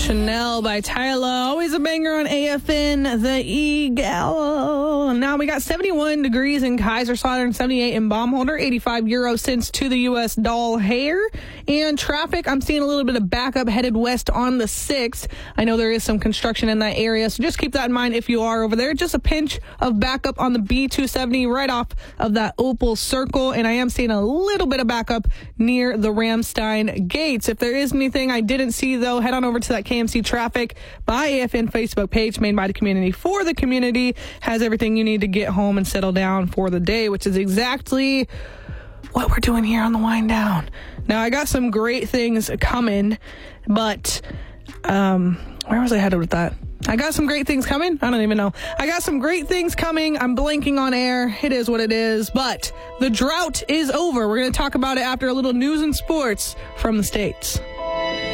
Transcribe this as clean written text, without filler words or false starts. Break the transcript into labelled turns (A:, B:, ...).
A: Chanel by Tyler. Always a banger on AFN, the Eagle. Now we got 71 degrees in Kaiserslautern, 78 in Baumholder, 85 euro cents to the U.S. doll hair. And traffic, I'm seeing a little bit of backup headed west on the 6th. I know there is some construction in that area, so just keep that in mind if you are over there. Just a pinch of backup on the B270 right off of that Opal Circle. And I am seeing a little bit of backup near the Ramstein gates. If there is anything I didn't see, though, head on over to that KMC Traffic by AFN Facebook page, made by the community for the community. Has everything you need to get home and settle down for the day, which is exactly what we're doing here on the Wind Down. Now, I got some great things coming, but where was I headed with that? I got some great things coming? I don't even know. I got some great things coming. I'm blanking on air. It is what it is. But the drought is over. We're going to talk about it after a little news and sports from the States.